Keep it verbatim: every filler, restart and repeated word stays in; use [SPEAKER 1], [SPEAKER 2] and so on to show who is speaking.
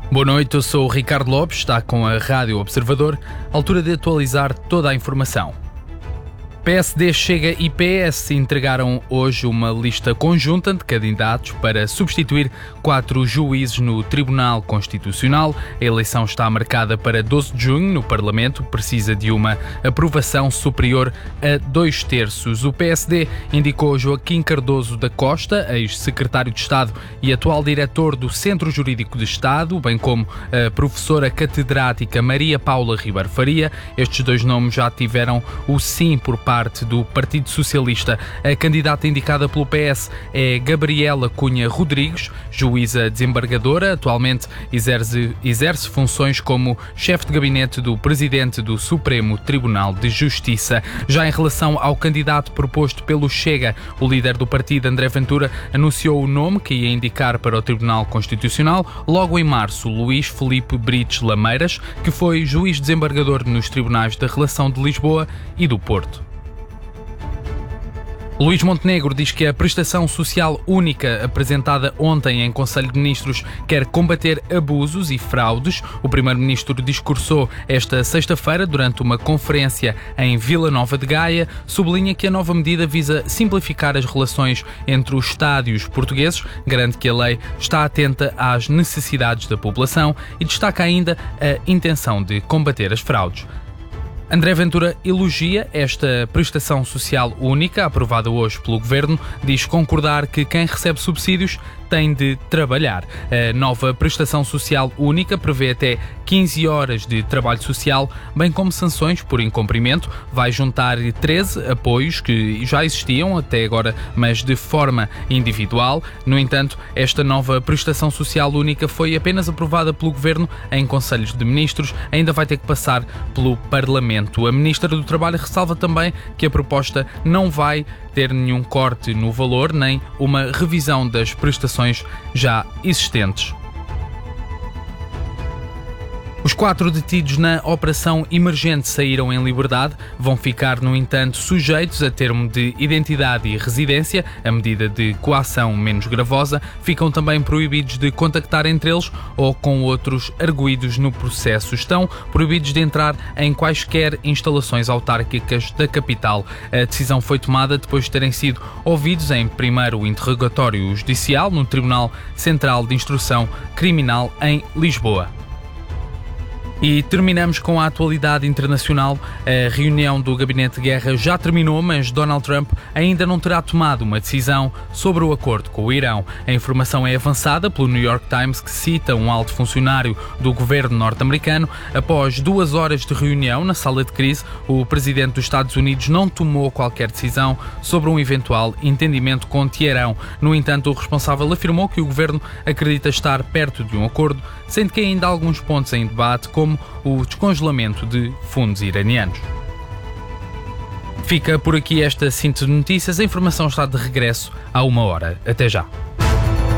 [SPEAKER 1] Boa noite, eu sou o Ricardo Lopes, está com a Rádio Observador, altura de atualizar toda a informação. P S D, Chega e P S entregaram hoje uma lista conjunta de candidatos para substituir quatro juízes no Tribunal Constitucional. A eleição está marcada para doze de junho no Parlamento, precisa de uma aprovação superior a dois terços. O P S D indicou Joaquim Cardoso da Costa, ex-secretário de Estado e atual diretor do Centro Jurídico de Estado, bem como a professora catedrática Maria Paula Ribeiro Faria. Estes dois nomes já tiveram o sim por parte do Partido Socialista. A candidata indicada pelo P S é Gabriela Cunha Rodrigues, juíza desembargadora, atualmente exerce, exerce funções como chefe de gabinete do presidente do Supremo Tribunal de Justiça. Já em relação ao candidato proposto pelo Chega, o líder do partido, André Ventura, anunciou o nome que ia indicar para o Tribunal Constitucional logo em março, Luís Filipe Brites Lameiras, que foi juiz desembargador nos tribunais da Relação de Lisboa e do Porto. Luís Montenegro diz que a prestação social única apresentada ontem em Conselho de Ministros quer combater abusos e fraudes. O primeiro-ministro discursou esta sexta-feira durante uma conferência em Vila Nova de Gaia. Sublinha que a nova medida visa simplificar as relações entre o Estado e os portugueses, garante que a lei está atenta às necessidades da população e destaca ainda a intenção de combater as fraudes. André Ventura elogia esta prestação social única, aprovada hoje pelo Governo, diz concordar que quem recebe subsídios tem de trabalhar. A nova prestação social única prevê até quinze horas de trabalho social, bem como sanções por incumprimento. Vai juntar treze apoios que já existiam até agora, mas de forma individual. No entanto, esta nova prestação social única foi apenas aprovada pelo Governo em Conselhos de Ministros, ainda vai ter que passar pelo Parlamento. A Ministra do Trabalho ressalva também que a proposta não vai ter nenhum corte no valor, nem uma revisão das prestações já existentes. Os quatro detidos na operação emergente saíram em liberdade, vão ficar, no entanto, sujeitos a termo de identidade e residência, a medida de coação menos gravosa. Ficam também proibidos de contactar entre eles ou com outros arguidos no processo. Estão proibidos de entrar em quaisquer instalações autárquicas da capital. A decisão foi tomada depois de terem sido ouvidos em primeiro interrogatório judicial no Tribunal Central de Instrução Criminal em Lisboa. E terminamos com a atualidade internacional. A reunião do Gabinete de Guerra já terminou, mas Donald Trump ainda não terá tomado uma decisão sobre o acordo com o Irão. A informação é avançada pelo New York Times, que cita um alto funcionário do governo norte-americano. Após duas horas de reunião na sala de crise, o presidente dos Estados Unidos não tomou qualquer decisão sobre um eventual entendimento com Teherão. No entanto, o responsável afirmou que o governo acredita estar perto de um acordo, sendo que ainda há alguns pontos em debate, como o descongelamento de fundos iranianos. Fica por aqui esta síntese de notícias. A informação está de regresso a uma hora. Até já.